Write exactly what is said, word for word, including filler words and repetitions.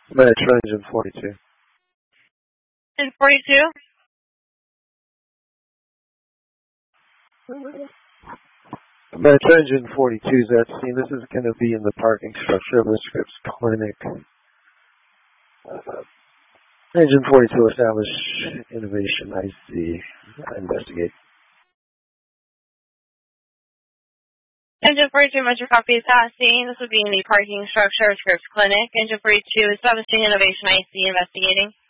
Metro Engine forty-two. Engine forty-two? Metro Engine forty-two is at scene. This is going to be in the parking structure of the Scripps Clinic. Uh, Engine forty-two establish Innovation I C. Investigate. Engine forty-two, Metro copy is at scene. This would be in the parking structure of Scripps Clinic. Engine forty-two establishing Innovation I C. Investigating.